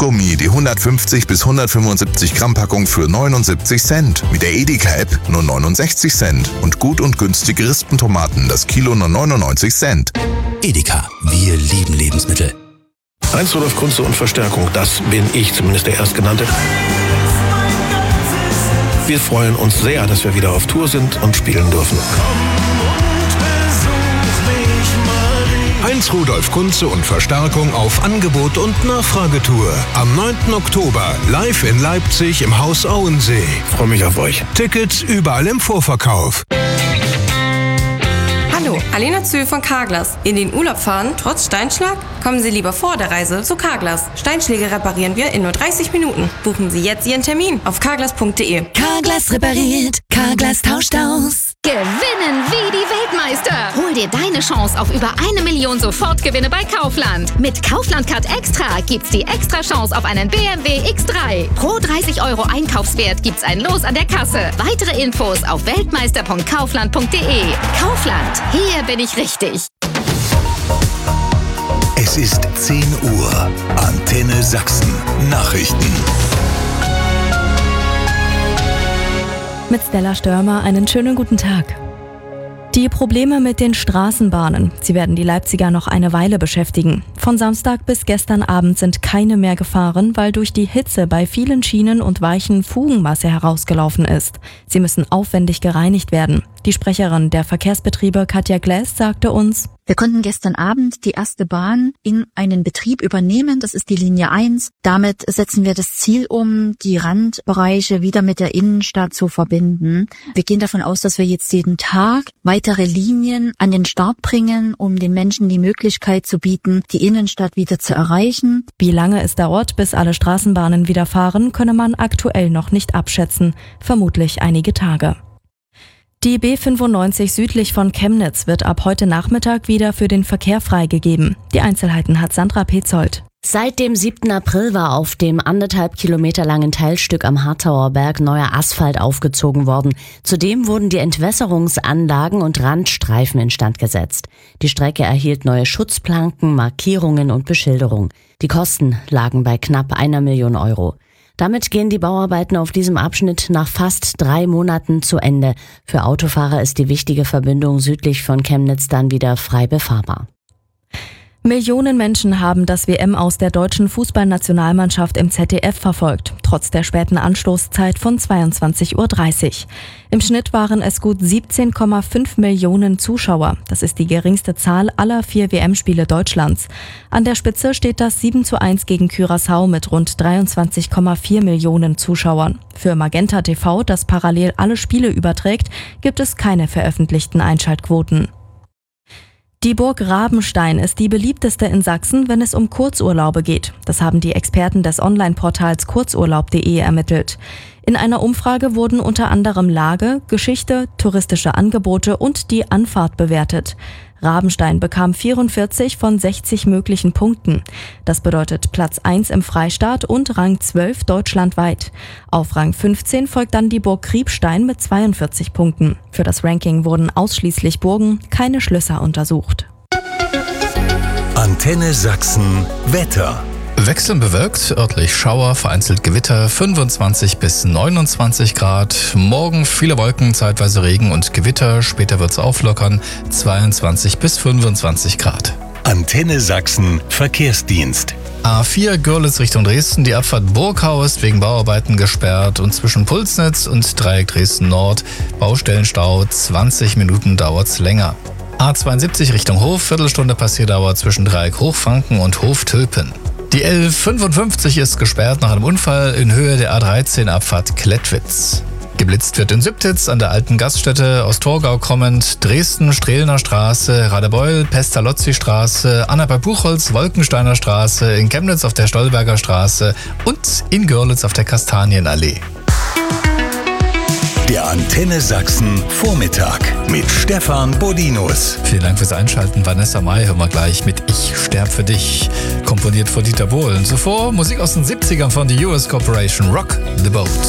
Kaugummi, die 150 bis 175 Gramm Packung für 79 Cent. Mit der Edeka-App nur 69 Cent. Und gut und günstige Rispentomaten, das Kilo nur 99 Cent. Edeka, wir lieben Lebensmittel. Heinz Rudolf Kunze und Verstärkung, das bin ich, zumindest der Erstgenannte. Wir freuen uns sehr, dass wir wieder auf Tour sind und spielen dürfen. Heinz Rudolf Kunze und Verstärkung auf Angebot und Nachfragetour. Am 9. Oktober live in Leipzig im Haus Auensee. Ich freue mich auf euch. Tickets überall im Vorverkauf. Hallo, Alena Zühl von Carglass. In den Urlaub fahren, trotz Steinschlag? Kommen Sie lieber vor der Reise zu Carglass. Steinschläge reparieren wir in nur 30 Minuten. Buchen Sie jetzt Ihren Termin auf carglass.de. Carglass repariert, Carglass tauscht aus. Gewinnen wie die Weltmeister. Hol dir deine Chance auf über 1 Million Sofortgewinne bei Kaufland. Mit Kaufland Card Extra gibt's die extra Chance auf einen BMW X3. Pro 30 € Einkaufswert gibt's ein Los an der Kasse. Weitere Infos auf weltmeister.kaufland.de. Kaufland, hier bin ich richtig. Es ist 10 Uhr. Antenne Sachsen. Nachrichten. Mit Stella Störmer einen schönen guten Tag. Die Probleme mit den Straßenbahnen, sie werden die Leipziger noch eine Weile beschäftigen. Von Samstag bis gestern Abend sind keine mehr gefahren, weil durch die Hitze bei vielen Schienen und Weichen Fugenmasse herausgelaufen ist. Sie müssen aufwendig gereinigt werden. Die Sprecherin der Verkehrsbetriebe Katja Gläs sagte uns: Wir konnten gestern Abend die erste Bahn in einen Betrieb übernehmen. Das ist die Linie 1. Damit setzen wir das Ziel um, die Randbereiche wieder mit der Innenstadt zu verbinden. Wir gehen davon aus, dass wir jetzt jeden Tag weitere Linien an den Start bringen, um den Menschen die Möglichkeit zu bieten, die Innenstadt wieder zu erreichen. Wie lange es dauert, bis alle Straßenbahnen wieder fahren, könne man aktuell noch nicht abschätzen. Vermutlich einige Tage. Die B95 südlich von Chemnitz wird ab heute Nachmittag wieder für den Verkehr freigegeben. Die Einzelheiten hat Sandra Petzold. Seit dem 7. April war auf dem 1,5 Kilometer langen Teilstück am Hartauer Berg neuer Asphalt aufgezogen worden. Zudem wurden die Entwässerungsanlagen und Randstreifen instand gesetzt. Die Strecke erhielt neue Schutzplanken, Markierungen und Beschilderung. Die Kosten lagen bei knapp 1 Million €. Damit gehen die Bauarbeiten auf diesem Abschnitt nach fast 3 Monaten zu Ende. Für Autofahrer ist die wichtige Verbindung südlich von Chemnitz dann wieder frei befahrbar. Millionen Menschen haben das WM-Aus der deutschen Fußballnationalmannschaft im ZDF verfolgt, trotz der späten Anstoßzeit von 22:30 Uhr. Im Schnitt waren es gut 17,5 Millionen Zuschauer. Das ist die geringste Zahl aller 4 WM-Spiele Deutschlands. An der Spitze steht das 7:1 gegen Curaçao mit rund 23,4 Millionen Zuschauern. Für Magenta TV, das parallel alle Spiele überträgt, gibt es keine veröffentlichten Einschaltquoten. Die Burg Rabenstein ist die beliebteste in Sachsen, wenn es um Kurzurlaube geht. Das haben die Experten des Online-Portals kurzurlaub.de ermittelt. In einer Umfrage wurden unter anderem Lage, Geschichte, touristische Angebote und die Anfahrt bewertet. Rabenstein bekam 44 von 60 möglichen Punkten. Das bedeutet Platz 1 im Freistaat und Rang 12 deutschlandweit. Auf Rang 15 folgt dann die Burg Kriebstein mit 42 Punkten. Für das Ranking wurden ausschließlich Burgen, keine Schlösser untersucht. Antenne Sachsen Wetter. Wechselnd bewölkt, örtlich Schauer, vereinzelt Gewitter, 25 bis 29 Grad. Morgen viele Wolken, zeitweise Regen und Gewitter, später wird's auflockern, 22 bis 25 Grad. Antenne Sachsen Verkehrsdienst. A4 Görlitz Richtung Dresden, die Abfahrt Burgau ist wegen Bauarbeiten gesperrt und zwischen Pulsnitz und Dreieck Dresden Nord Baustellenstau, 20 Minuten dauert's länger. A72 Richtung Hof, Viertelstunde Passierdauer zwischen Dreieck Hochfranken und Hof Tülpen. Die L55 ist gesperrt nach einem Unfall in Höhe der A13 Abfahrt Klettwitz. Geblitzt wird in Sübtitz an der alten Gaststätte, aus Torgau kommend, Dresden, Strehlener Straße, Radebeul, Pestalozzi-Straße, Anna bei Buchholz, Wolkensteiner Straße, in Chemnitz auf der Stolberger Straße und in Görlitz auf der Kastanienallee. Der Antenne Sachsen Vormittag mit Stefan Bodinus. Vielen Dank fürs Einschalten. Vanessa Mai hören wir gleich mit Ich sterb für dich, komponiert von Dieter Bohlen. Zuvor Musik aus den 70ern von The US Corporation, Rock the Boat.